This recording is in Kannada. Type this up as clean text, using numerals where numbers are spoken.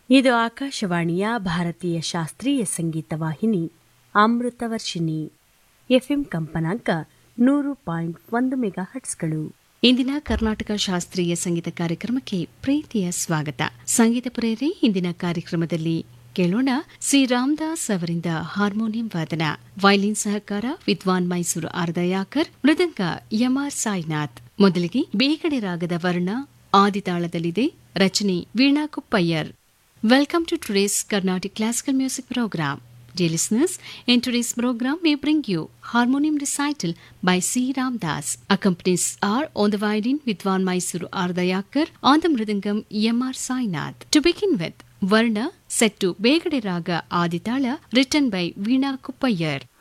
ಇದು ಆಕಾಶವಾಣಿಯ ಭಾರತೀಯ ಶಾಸ್ತ್ರೀಯ ಸಂಗೀತ ವಾಹಿನಿ ಅಮೃತವರ್ಷಿಣಿ ಎಫ್ಎಂ ಕಂಪನಾಂಕ 100.1 ಮೆಗಾಹರ್ಟ್ಸ್ಗಳು. ಇಂದಿನ ಕರ್ನಾಟಕ ಶಾಸ್ತ್ರೀಯ ಸಂಗೀತ ಕಾರ್ಯಕ್ರಮಕ್ಕೆ ಪ್ರೀತಿಯ ಸ್ವಾಗತ. ಸಂಗೀತ ಪ್ರೇರಿ ಇಂದಿನ ಕಾರ್ಯಕ್ರಮದಲ್ಲಿ ಕೇಳೋಣ ಸಿ ರಾಮದಾಸ್ ಅವರಿಂದ ಹಾರ್ಮೋನಿಯಂ ವಾದನ, ವೈಲಿನ್ ಸಹಕಾರ ವಿದ್ವಾನ್ ಮೈಸೂರು ಆರ್ದಯಾಕರ್, ಮೃದಂಗ ಎಂಆರ್ ಸಾಯಿನಾಥ್. ಮೊದಲಿಗೆ ಬೇಗಡೆ ರಾಗದ ವರ್ಣ ಆದಿತಾಳದಲ್ಲಿದೆ, ರಚನೆ Veena ಕುಪ್ಪಯ್ಯರ್. Welcome to today's Carnatic Classical Music Program. Dear listeners, in today's program we bring you Harmonium Recital by C. Ramdas. Accompanies are on the violin Vidwan Mysuru Ardayakar, on the mridangam M.R. Sainath. To begin with, Varna set to Begade Raga Aditala, written by Veena Kuppayar.